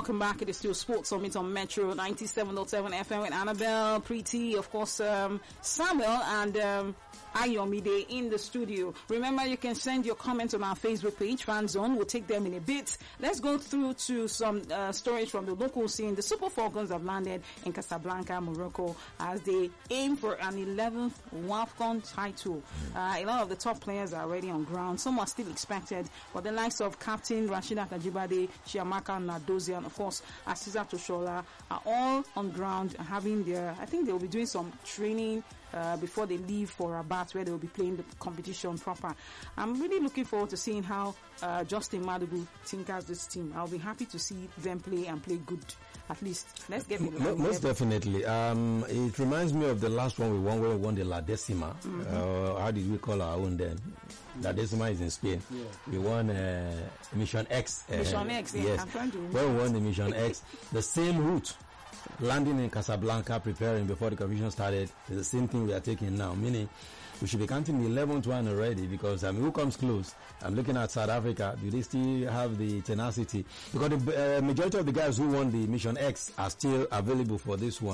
welcome back. It is still Sports Summit on Metro 97.7 FM with Annabelle, Preeti, of course, Samuel, and Ayomide in the studio. Remember, you can send your comments on our Facebook page, Fan Zone. We'll take them in a bit. Let's go through to some stories from the local scene. The Super Falcons have landed in Casablanca, Morocco, as they aim for an 11th WAFCON title. A lot of the top players are already on ground. Some are still expected, but the likes of Captain Rashida Kajibade, Chiamaka Nadozie, and of course, Asiza Toshola are all on ground having their, I think they will be doing some training before they leave for Rabat, where they will be playing the competition proper. I'm really looking forward to seeing how Justin Madugu tinkers this team. I'll be happy to see them play and play good. At least, let's get it. Most definitely. It reminds me of the last one we won, where we won the La Decima. How did we call our own then? La Decima is in Spain. Yeah. We won Mission X. Mission X, yeah. Yes. I'm trying to remember. When we won the Mission X, the same route, landing in Casablanca, preparing before the competition started, is the same thing we are taking now, meaning we should be counting the 11th one already, because who comes close? I'm looking at South Africa. Do they still have the tenacity? Because the majority of the guys who won the Mission X are still available for this one.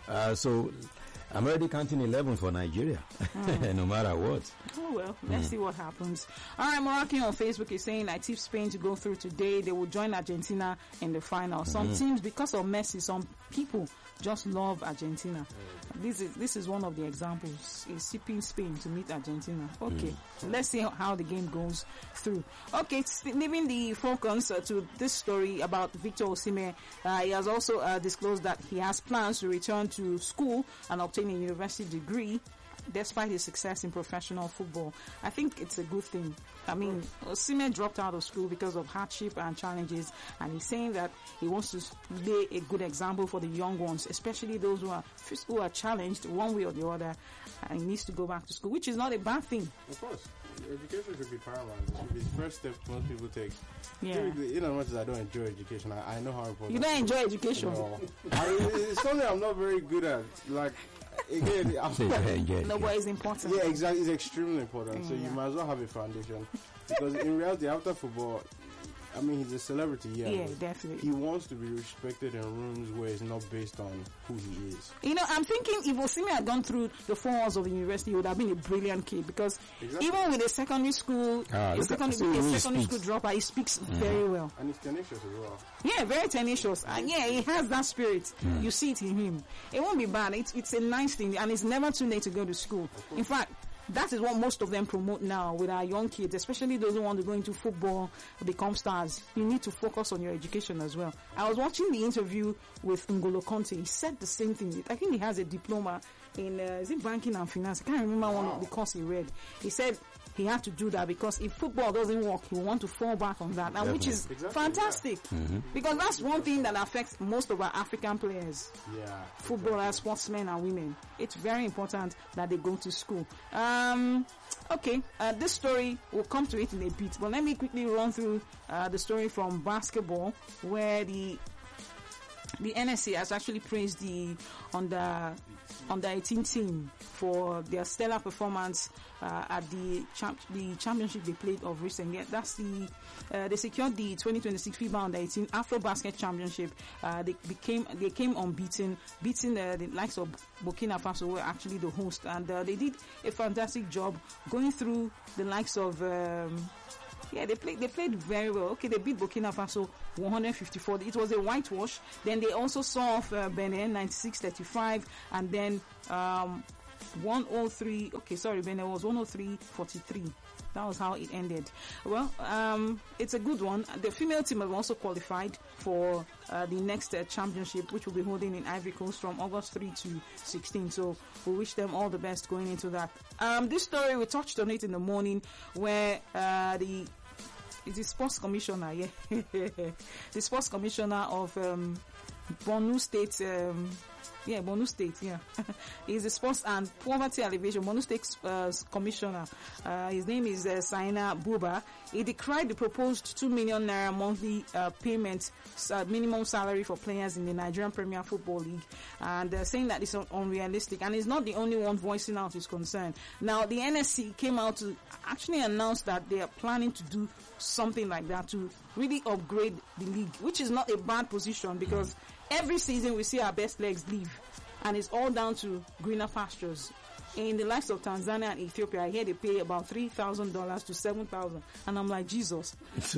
So I'm already counting 11 for Nigeria, no matter what. Oh, well, let's see what happens. All right, Moroccan on Facebook is saying, I tip Spain to go through today. They will join Argentina in the final. Some teams, because of Messi, some people just love Argentina. This is one of the examples. Is sipping Spain to meet Argentina. Okay, let's see how the game goes through. Okay, leaving the Falcons to this story about Victor Osimhen. He has also disclosed that he has plans to return to school and obtain a university degree despite his success in professional football. I think it's a good thing. I mean, Osimhen dropped out of school because of hardship and challenges, and he's saying that he wants to lay a good example for the young ones, especially those who are challenged one way or the other, and he needs to go back to school, which is not a bad thing. Of course. Education should be paramount. It should be the first step most people take. Yeah. In as much as I don't enjoy education, I know how important. You don't enjoy education? No. It's something I'm not very good at. Like, again, no, but it's important. Yeah, exactly. It's extremely important. So you might as well have a foundation, because in reality, after football, I mean, he's a celebrity. Yeah, definitely. He wants to be respected in rooms where it's not based on who he is. You know, I'm thinking if Osimhen had gone through the 4 years of the university, he would have been a brilliant kid, because even with a secondary school, secondary school dropper, he speaks very well. And he's tenacious as well. Yeah, very tenacious. And yeah, he has that spirit. You see it in him. It won't be bad. It's a nice thing, and it's never too late to go to school. In fact, that is what most of them promote now with our young kids, especially those who want to go into football, become stars. You need to focus on your education as well. I was watching the interview with N'Golo Kante. He said the same thing. I think he has a diploma in, is it banking and finance? I can't remember one of the course he read. He said he had to do that because if football doesn't work, he will want to fall back on that, and which is fantastic. Because that's one thing that affects most of our African players. Yeah. Footballers, sportsmen and women. It's very important that they go to school. Okay, this story, we'll come to it in a bit, but let me quickly run through the story from basketball, where the NSA has actually praised the under 18 team for their stellar performance at the championship they played of recent. Yeah, that's they secured the 2026 FIBA Under 18 Afro-Basket Championship. They came unbeaten, beating the likes of Burkina Faso, were actually the host, and they did a fantastic job going through the likes of. They played very well. Okay, they beat Burkina Faso 154. It was a whitewash. Then they also saw off Benin 96-35, and then 103. Okay, sorry, Benin was 103-43. That was how it ended. Well, it's a good one. The female team have also qualified for the next championship, which will be holding in Ivory Coast from August 3 to 16. So we wish them all the best going into that. This story, we touched on it in the morning, where the sports commissioner, the sports commissioner of Borno State Yeah, Borno State, yeah. He's the Sports and Poverty Alleviation, Borno State Commissioner. His name is Saina Buba. He decried the proposed 2 million naira monthly payment minimum salary for players in the Nigerian Premier Football League, and saying that it's unrealistic. And he's not the only one voicing out his concern. Now, the NSC came out to actually announce that they are planning to do something like that to really upgrade the league, which is not a bad position, because every season we see our best legs leave, and it's all down to greener pastures. In the likes of Tanzania and Ethiopia, I hear they pay about $3,000 to $7,000, and I'm like, Jesus.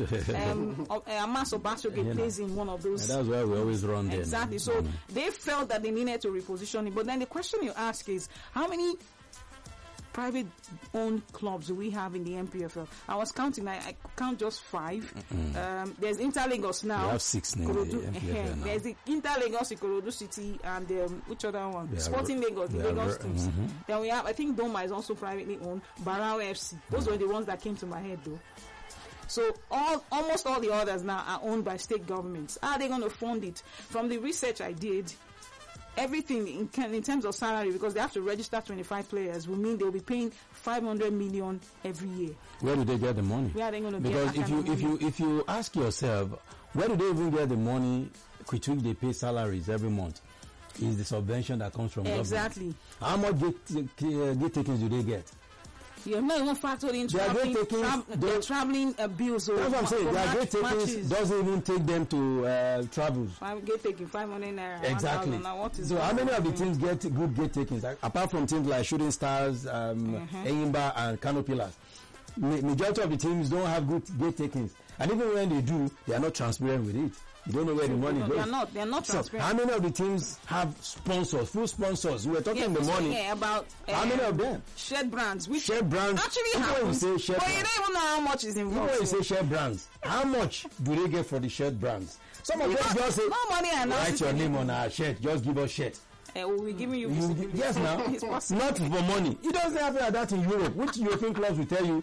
Amas Obasoge plays in one of those. And that's why we always run there. Exactly. So they felt that they needed to reposition it. But then the question you ask is, how many private owned clubs do we have in the MPFL? I was counting, I count just 5. There's Interlagos now. We have 6 in the MPFL now. There's the Interlagos, Ikorodu City, and which other one? Yeah, Sporting Lagos, the Lagos teams. Then we have, I think Doma is also privately owned, Barao FC. Those were the ones that came to my head though. So almost all the others now are owned by state governments. How are they going to fund it? From the research I did, everything in terms of salary, because they have to register 25 players, will mean they'll be paying 500 million every year. Where do they get the money? Where are they going to because get if you ask yourself, where do they even get the money which they pay salaries every month? Is the subvention that comes from government. Exactly. How much gate takings do they get? You have not even factored in their traveling bills. That's what I'm saying. Their gate takings doesn't even take them to travels. Gate taking 500 naira. Exactly. So how many of the teams get good gate takings? Apart from teams like Shooting Stars, Enyimba, and Kano Pillars, majority of the teams don't have good gate takings. And even when they do, they are not transparent with it. You don't know where the money goes. They are not transparent. So how many of the teams have sponsors, full sponsors? We were talking the money. About how many of them? Shared brands. Which shared brands actually happens. But you don't even know how much is involved. When you say shared brands, how much do they get for the shared brands? Some of them just say, no money, write your name on our shirt. Just give us shirt. We're giving you yes, now. Not for money. It doesn't happen like that in Europe. Which European clubs will tell you,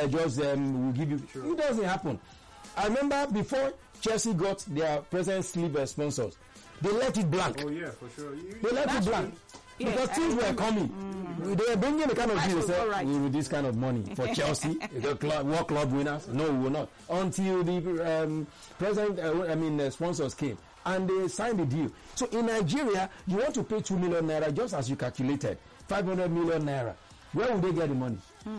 we'll give you. Sure. It doesn't happen. I remember before Chelsea got their present sleeve sponsors, they left it blank. Oh yeah, for sure. They left it blank. Because teams were coming. They were bringing the kind of deal. Say, we with this kind of money for Chelsea, World Club winners. No, we will not. Until the present, sponsors came and they signed the deal. So in Nigeria, you want to pay 2 million naira just as you calculated, 500 million naira. Where would they get the money?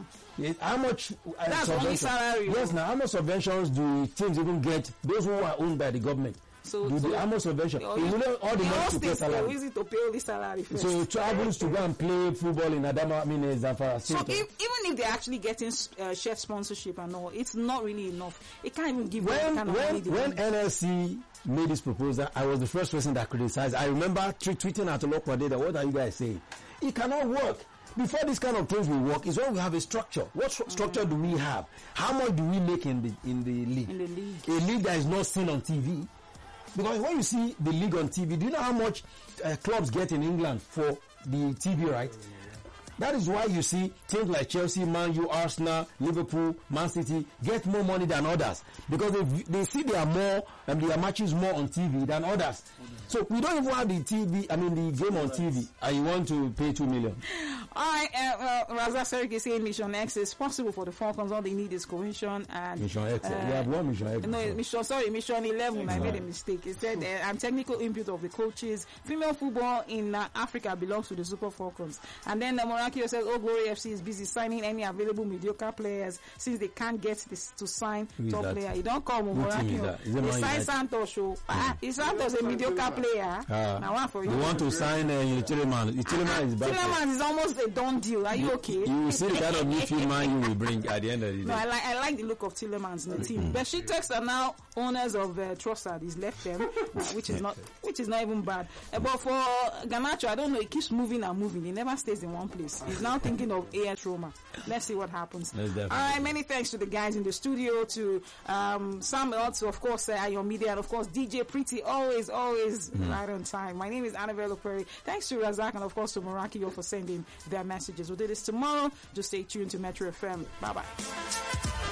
How much subvention? Yes, now how much subventions do teams even get? Those who are owned by the government. So how much subvention? All the money to pay salary. Easy to pay all the salary first. So travels to go and play football in Adama, Zamfara State. So even if they're actually getting shirt sponsorship and all, it's not really enough. It can't even give them kind of money. When NLC made this proposal, I was the first person that criticized. I remember tweeting at Olokwade that what are you guys saying? It cannot work. Before this kind of things will work, is when we have a structure. What structure do we have? How much do we make in the league? In the league. A league that is not seen on TV. Because when you see the league on TV, do you know how much clubs get in England for the TV right? That is why you see teams like Chelsea, Man U, Arsenal, Liverpool, Man City get more money than others, because they see their matches more on TV than others. So we don't even have the game on TV, and you want to pay 2 million. All right, Razak Serik is saying Mission X is possible for the Falcons. All they need is cohesion and Mission X. We have one Mission X. No, Mission 11. I made a mistake. It said and technical input of the coaches. Female football in Africa belongs to the Super Falcons. And then Morakio says, "Oh, Glory FC is busy signing any available mediocre players since they can't get this to sign top player." You don't call Morakio. They sign Santos. Is Santos a mediocre player? Now one for you. You want to sign Tilleman? Tilleman is bad. Tilleman is almost a done deal. Are you okay? You will see the kind of midfield man you will bring at the end of the day. No, I like the look of Tillemans in the team. But Besiktas are now owners of Trossard. He's left them, which is not even bad. But for Garnacho, I don't know. He keeps moving and moving. He never stays in one place. He's now thinking of AS Roma. Let's see what happens. All right. Many thanks to the guys in the studio, to Samuel, to of course Ayo Media, and of course DJ Pretty. Always right on time. My name is Annabelle Perry. Thanks to Razak and of course to Morakio for sending their messages. We'll do this tomorrow. Just stay tuned to Metro FM. Bye bye.